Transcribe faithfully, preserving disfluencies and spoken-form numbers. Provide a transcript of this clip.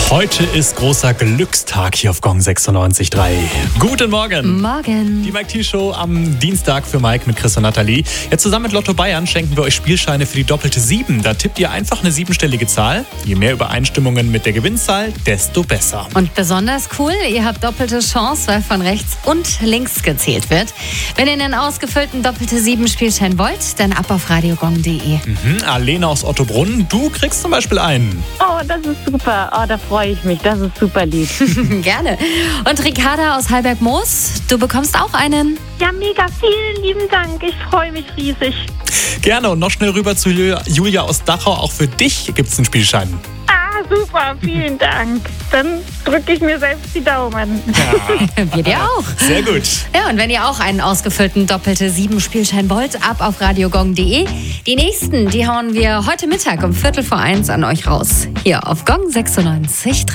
Heute ist großer Glückstag hier auf Gong sechsundneunzig Komma drei. Guten Morgen. Morgen. Die Mike T Show am Dienstag für Mike mit Chris und Nathalie. Jetzt zusammen mit Lotto Bayern schenken wir euch Spielscheine für die doppelte sieben. Da tippt ihr einfach eine siebenstellige Zahl. Je mehr Übereinstimmungen mit der Gewinnzahl, desto besser. Und besonders cool, ihr habt doppelte Chance, weil von rechts und links gezählt wird. Wenn ihr einen ausgefüllten doppelte sieben Spielschein wollt, dann ab auf radiogong punkt de. Mhm, Alena aus Ottobrunn, du kriegst zum Beispiel einen. Oh, das ist super. Oh, da freue ich mich. Das ist super lieb. Gerne. Und Ricarda aus Halberg-Moos, du bekommst auch einen. Ja, mega. Vielen lieben Dank. Ich freue mich riesig. Gerne und noch schnell rüber zu Julia aus Dachau. Auch für dich gibt es einen Spielschein. Ah, super. Vielen Dank. Dann drücke ich mir selbst die Daumen. Ja. Wir dir auch. Sehr gut. Ja, und wenn ihr auch einen ausgefüllten doppelte sieben Spielschein wollt, ab auf radiogong punkt de. Die nächsten, die hauen wir heute Mittag um Viertel vor eins an euch raus. Hier auf Gong sechsundneunzig Komma drei.